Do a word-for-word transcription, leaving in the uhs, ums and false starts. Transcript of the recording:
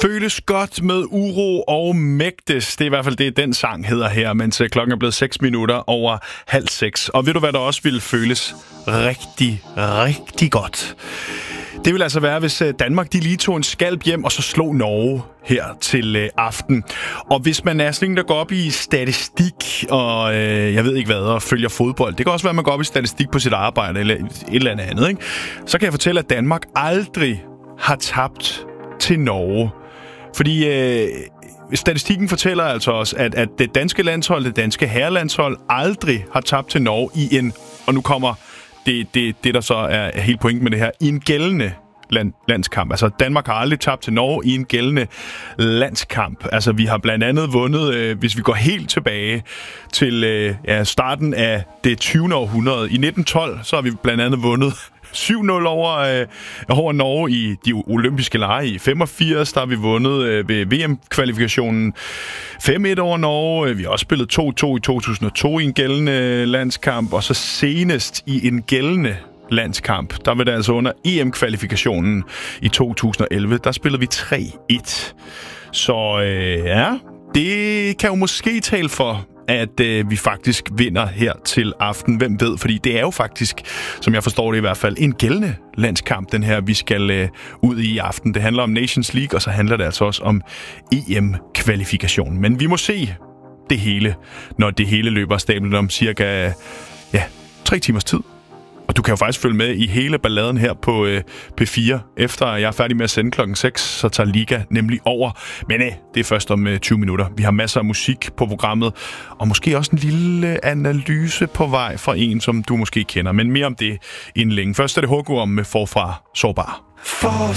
Føles godt med Uro og Mægtes. Det er i hvert fald det, den sang hedder her, mens klokken er blevet seks minutter over halv seks. Og ved du, hvad der også ville føles rigtig, rigtig godt? Det vil altså være, hvis Danmark de lige tog en skalp hjem og så slog Norge her til aften. Og hvis man er sådan en, der går op i statistik og øh, jeg ved ikke hvad, og følger fodbold, det kan også være, at man går op i statistik på sit arbejde eller et eller andet andet, ikke? Så kan jeg fortælle, at Danmark aldrig har tabt til Norge. Fordi øh, statistikken fortæller altså også, at, at det danske landshold, det danske herrelandshold, aldrig har tabt til Norge i en, og nu kommer det, det, det der så er helt pointen med det her, i en gældende land, landskamp. Altså Danmark har aldrig tabt til Norge i en gældende landskamp. Altså vi har blandt andet vundet, øh, hvis vi går helt tilbage til øh, ja, starten af det tyvende århundrede. I nitten tolv, så har vi blandt andet vundet syv nul over, øh, over Norge i de olympiske lege. I femogfirs, der har vi vundet øh, ved V M-kvalifikationen fem et over Norge. Vi har også spillet to to i to tusind og to i en gældende landskamp, og så senest i en gældende landskamp, der var det altså under E M-kvalifikationen i to tusind og elleve, der spillede vi tre et. Så øh, ja, det kan jo måske tale for, at øh, vi faktisk vinder her til aften. Hvem ved? Fordi det er jo faktisk, som jeg forstår det i hvert fald, en gældende landskamp, den her, vi skal øh, ud i aften. Det handler om Nations League, og så handler det altså også om E M-kvalifikationen. Men vi må se det hele, når det hele løber af stablen om cirka ja, tre timers tid. Og du kan jo faktisk følge med i hele balladen her på øh, P fire. Efter jeg er færdig med at sende klokken seks, så tager Liga nemlig over. Men øh, det er først om øh, tyve minutter. Vi har masser af musik på programmet, og måske også en lille analyse på vej fra en, som du måske kender. Men mere om det inden længe. Først er det H K om Forfra Sårbar. For